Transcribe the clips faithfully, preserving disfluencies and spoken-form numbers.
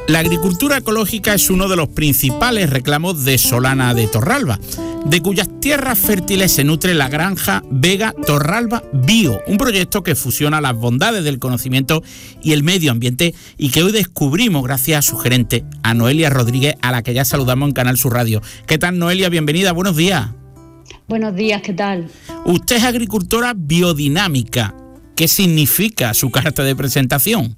La agricultura ecológica es uno de los principales reclamos de Solana de Torralba, de cuyas tierras fértiles se nutre la granja Vega Torralba Bio, un proyecto que fusiona las bondades del conocimiento y el medio ambiente y que hoy descubrimos gracias a su gerente, a Noelia Rodríguez, a la que ya saludamos en Canal Sur Radio. ¿Qué tal, Noelia? Bienvenida, buenos días. Buenos días, ¿qué tal? Usted es agricultora biodinámica. ¿Qué significa su carta de presentación?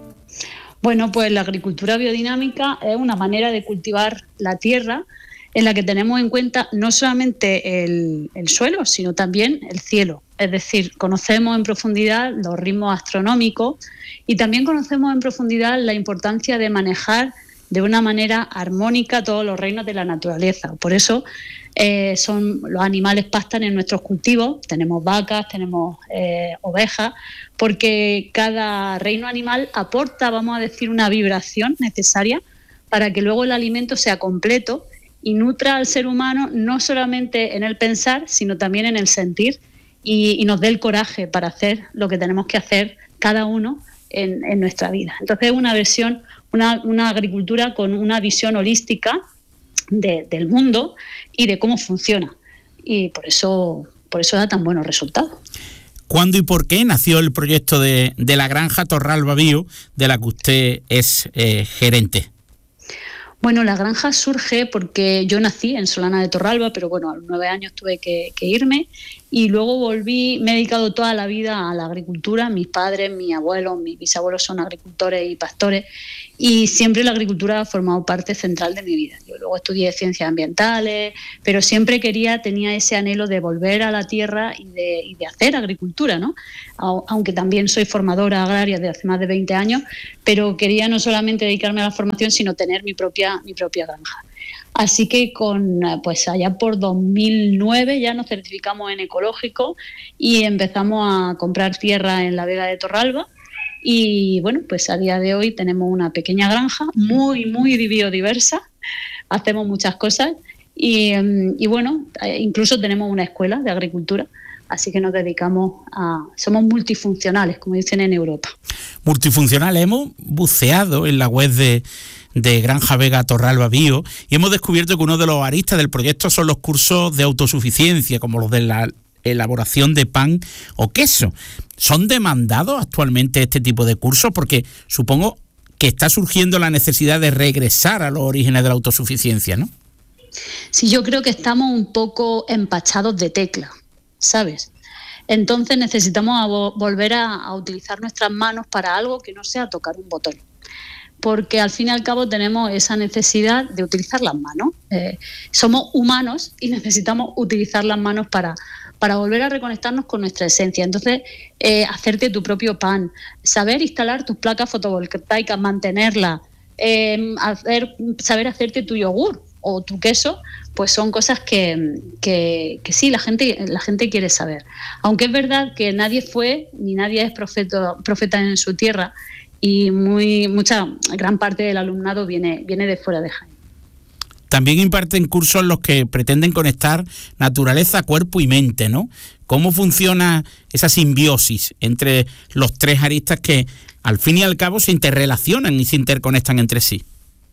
Bueno, pues la agricultura biodinámica es una manera de cultivar la tierra en la que tenemos en cuenta no solamente el, el suelo, sino también el cielo. Es decir, conocemos en profundidad los ritmos astronómicos y también conocemos en profundidad la importancia de manejar de una manera armónica todos los reinos de la naturaleza. Por eso eh, son, los animales pastan en nuestros cultivos, tenemos vacas, tenemos eh, ovejas, porque cada reino animal aporta, vamos a decir, una vibración necesaria para que luego el alimento sea completo y nutra al ser humano no solamente en el pensar, sino también en el sentir y, y nos dé el coraje para hacer lo que tenemos que hacer cada uno en, en nuestra vida. Entonces es una versión, una, una agricultura con una visión holística de, del mundo y de cómo funciona. Y por eso, por eso da tan buenos resultados. ¿Cuándo y por qué nació el proyecto de, de la granja Torralba Bio, de la que usted es eh, gerente? Bueno, la granja surge porque yo nací en Solana de Torralba, pero bueno, a los nueve años tuve que, que irme y luego volví, me he dedicado toda la vida a la agricultura. Mis padres, mis abuelos, mis bisabuelos son agricultores y pastores y siempre la agricultura ha formado parte central de mi vida. Yo luego estudié ciencias ambientales, pero siempre quería, tenía ese anhelo de volver a la tierra y de, y de hacer agricultura, ¿no? Aunque también soy formadora agraria desde hace más de veinte años, pero quería no solamente dedicarme a la formación, sino tener mi propia, mi propia granja. Así que con, pues allá por dos mil nueve ya nos certificamos en ecológico y empezamos a comprar tierra en la Vega de Torralba. Y bueno, pues a día de hoy tenemos una pequeña granja muy, muy biodiversa, hacemos muchas cosas y, y bueno, incluso tenemos una escuela de agricultura, así que nos dedicamos a... somos multifuncionales, como dicen en Europa. Multifuncionales, hemos buceado en la web de, de Granja Vega Torralba Bio y hemos descubierto que uno de los aristas del proyecto son los cursos de autosuficiencia, como los de la elaboración de pan o queso. ¿Son demandados actualmente este tipo de cursos? Porque supongo que está surgiendo la necesidad de regresar a los orígenes de la autosuficiencia, ¿no? Sí, yo creo que estamos un poco empachados de tecla, ¿sabes? Entonces necesitamos a vo- volver a, a utilizar nuestras manos para algo que no sea tocar un botón. Porque al fin y al cabo tenemos esa necesidad de utilizar las manos. Eh, somos humanos y necesitamos utilizar las manos para, para volver a reconectarnos con nuestra esencia. Entonces, eh, hacerte tu propio pan, saber instalar tus placas fotovoltaicas, mantenerlas, eh, hacer, saber hacerte tu yogur o tu queso, pues son cosas que, que, que sí, la gente, la gente quiere saber. Aunque es verdad que nadie fue ni nadie es profeta, profeta en su tierra, y muy mucha gran parte del alumnado viene, viene de fuera de Jaén. También imparten cursos en los que pretenden conectar naturaleza, cuerpo y mente, ¿no? ¿Cómo funciona esa simbiosis entre los tres aristas que al fin y al cabo se interrelacionan y se interconectan entre sí?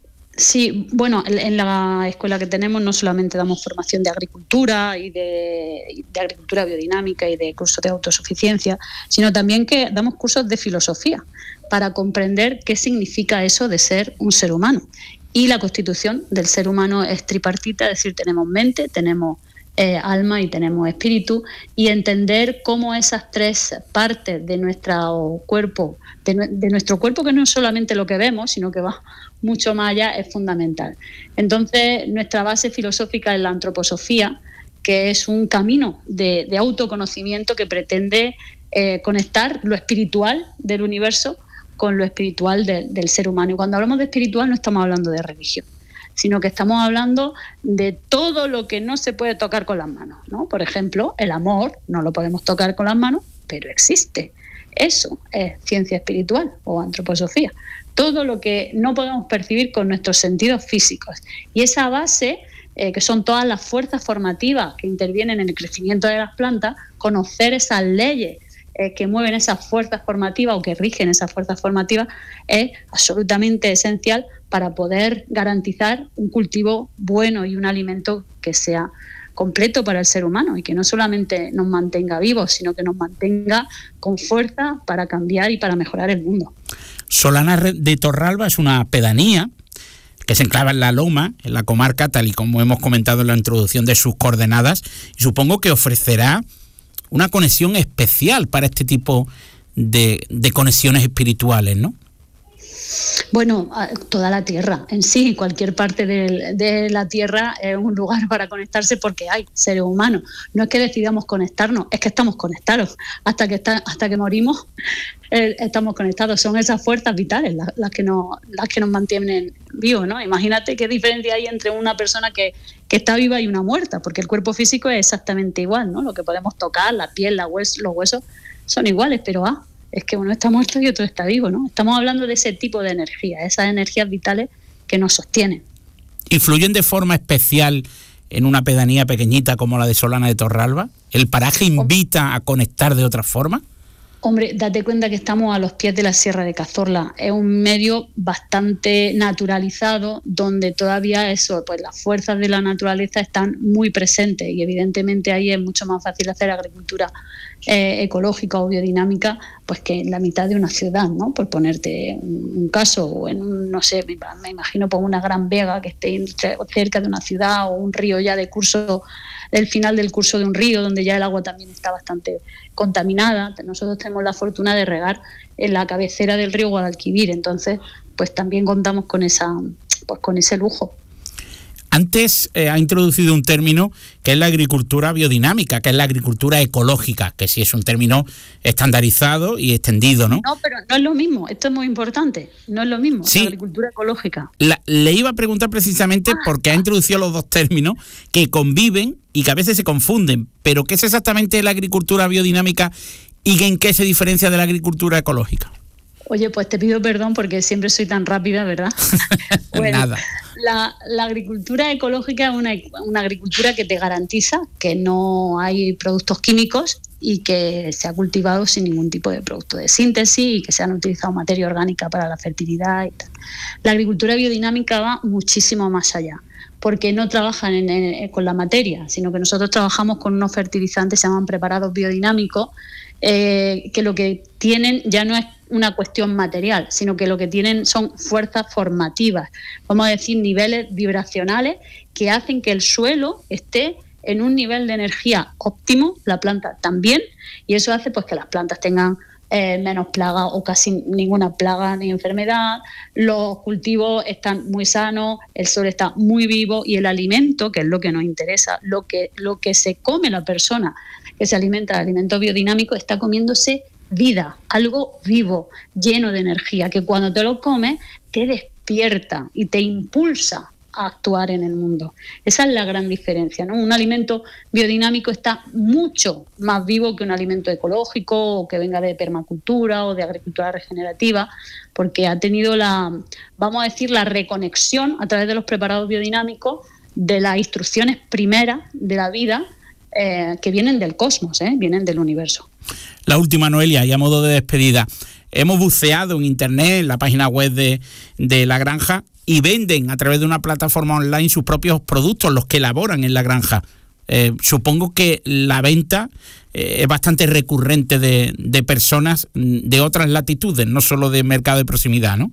Sí, bueno, en la escuela que tenemos no solamente damos formación de agricultura y de, de agricultura biodinámica y de cursos de autosuficiencia, sino también que damos cursos de filosofía para comprender qué significa eso de ser un ser humano. Y la constitución del ser humano es tripartita, es decir, tenemos mente, tenemos eh, alma y tenemos espíritu, y entender cómo esas tres partes de nuestro cuerpo, de, de nuestro cuerpo, que no es solamente lo que vemos, sino que va mucho más allá, es fundamental. Entonces, nuestra base filosófica es la antroposofía, que es un camino de, de autoconocimiento que pretende eh, conectar lo espiritual del universo con lo espiritual de, del ser humano. Y cuando hablamos de espiritual no estamos hablando de religión, sino que estamos hablando de todo lo que no se puede tocar con las manos, ¿no? Por ejemplo, el amor no lo podemos tocar con las manos, pero existe. Eso es ciencia espiritual o antroposofía. Todo lo que no podemos percibir con nuestros sentidos físicos. Y esa base, eh, que son todas las fuerzas formativas que intervienen en el crecimiento de las plantas, conocer esas leyes eh, que mueven esas fuerzas formativas o que rigen esas fuerzas formativas, es absolutamente esencial para poder garantizar un cultivo bueno y un alimento que sea completo para el ser humano y que no solamente nos mantenga vivos, sino que nos mantenga con fuerza para cambiar y para mejorar el mundo. Solana de Torralba es una pedanía que se enclava en la Loma, en la comarca, tal y como hemos comentado en la introducción de sus coordenadas, y supongo que ofrecerá una conexión especial para este tipo de, de conexiones espirituales, ¿no? Bueno, toda la Tierra en sí, cualquier parte de, de la Tierra es un lugar para conectarse porque hay seres humanos. No es que decidamos conectarnos, es que estamos conectados. Hasta que está, hasta que morimos eh, estamos conectados. Son esas fuerzas vitales las, las que nos las que nos mantienen vivos, ¿no? Imagínate qué diferencia hay entre una persona que, que está viva y una muerta, porque el cuerpo físico es exactamente igual, ¿no? Lo que podemos tocar, la piel, la hues, los huesos son iguales, pero ah, es que uno está muerto y otro está vivo, ¿no? Estamos hablando de ese tipo de energía, esas energías vitales que nos sostienen. ¿Influyen de forma especial en una pedanía pequeñita como la de Solana de Torralba? ¿El paraje invita a conectar de otra forma? Hombre, date cuenta que estamos a los pies de la Sierra de Cazorla. Es un medio bastante naturalizado donde todavía eso, pues las fuerzas de la naturaleza están muy presentes y evidentemente ahí es mucho más fácil hacer agricultura eh, ecológica o biodinámica pues que en la mitad de una ciudad, ¿no? Por ponerte un, un caso, o en un, no sé, me, me imagino por una gran vega que esté cerca de una ciudad o un río ya de curso, del final del curso de un río donde ya el agua también está bastante contaminada. Nosotros tenemos la fortuna de regar en la cabecera del río Guadalquivir, entonces pues también contamos con esa pues con ese lujo. Antes eh, ha introducido un término que es la agricultura biodinámica, que es la agricultura ecológica, que sí es un término estandarizado y extendido, ¿no? No, pero no es lo mismo, esto es muy importante, no es lo mismo, sí, la agricultura ecológica. La, le iba a preguntar precisamente ah. porque ha introducido los dos términos que conviven y que a veces se confunden, pero ¿qué es exactamente la agricultura biodinámica y en qué se diferencia de la agricultura ecológica? Oye, pues te pido perdón porque siempre soy tan rápida, ¿verdad? Bueno, Nada. La, la agricultura ecológica es una, una agricultura que te garantiza que no hay productos químicos y que se ha cultivado sin ningún tipo de producto de síntesis y que se han utilizado materia orgánica para la fertilidad y tal. La agricultura biodinámica va muchísimo más allá, porque no trabajan en, en, con la materia, sino que nosotros trabajamos con unos fertilizantes que se llaman preparados biodinámicos, eh, que lo que tienen ya no es una cuestión material, sino que lo que tienen son fuerzas formativas, vamos a decir niveles vibracionales que hacen que el suelo esté en un nivel de energía óptimo, la planta también, y eso hace pues que las plantas tengan eh, menos plaga o casi ninguna plaga ni enfermedad, los cultivos están muy sanos, el suelo está muy vivo y el alimento, que es lo que nos interesa, lo que, lo que se come la persona que se alimenta de alimento biodinámico está comiéndose vida, algo vivo, lleno de energía, que cuando te lo comes te despierta y te impulsa a actuar en el mundo. Esa es la gran diferencia, ¿no? Un alimento biodinámico está mucho más vivo que un alimento ecológico o que venga de permacultura o de agricultura regenerativa, porque ha tenido la, vamos a decir, la reconexión a través de los preparados biodinámicos de las instrucciones primeras de la vida eh, que vienen del cosmos, ¿eh? Vienen del universo. La última, Noelia, y a modo de despedida. Hemos buceado en internet, en la página web de, de la granja, y venden a través de una plataforma online sus propios productos, los que elaboran en la granja. Eh, supongo que la venta eh, es bastante recurrente de, de personas de otras latitudes, no solo de mercado de proximidad, ¿no?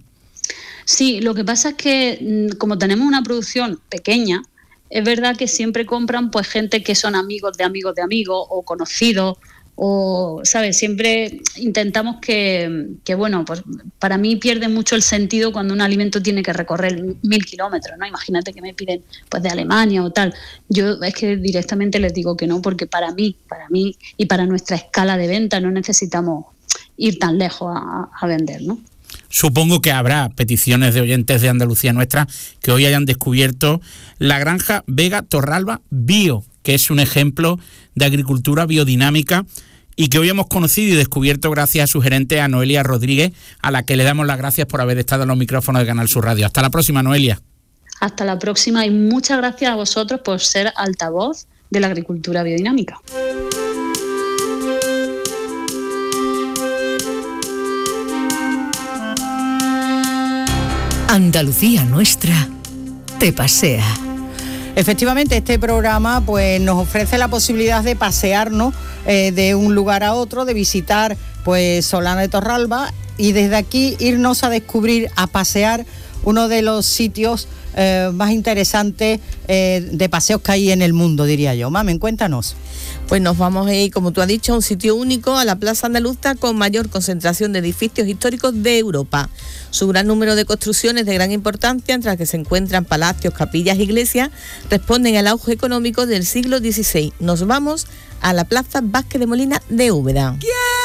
Sí, lo que pasa es que como tenemos una producción pequeña, es verdad que siempre compran pues gente que son amigos de amigos de amigos o conocidos, o, ¿sabes? Siempre intentamos que, que, bueno, pues para mí pierde mucho el sentido cuando un alimento tiene que recorrer mil kilómetros, ¿no? Imagínate que me piden pues de Alemania o tal. Yo es que directamente les digo que no, porque para mí, para mí y para nuestra escala de venta no necesitamos ir tan lejos a, a vender, ¿no? Supongo que habrá peticiones de oyentes de Andalucía Nuestra que hoy hayan descubierto la granja Vega Torralba Bio, que es un ejemplo de agricultura biodinámica y que hoy hemos conocido y descubierto gracias a su gerente, a Noelia Rodríguez, a la que le damos las gracias por haber estado en los micrófonos de Canal Sur Radio. Hasta la próxima, Noelia. Hasta la próxima y muchas gracias a vosotros por ser altavoz de la agricultura biodinámica. Andalucía Nuestra te pasea. Efectivamente, este programa pues nos ofrece la posibilidad de pasearnos eh, de un lugar a otro, de visitar pues Solana de Torralba y desde aquí irnos a descubrir, a pasear uno de los sitios eh, más interesantes eh, de paseos que hay en el mundo, diría yo. Mamen, cuéntanos. Pues nos vamos a ir, como tú has dicho, a un sitio único, a la Plaza Andaluza, con mayor concentración de edificios históricos de Europa. Su gran número de construcciones de gran importancia, entre las que se encuentran palacios, capillas, iglesias, responden al auge económico del siglo dieciséis. Nos vamos a la Plaza Vázquez de Molina de Úbeda.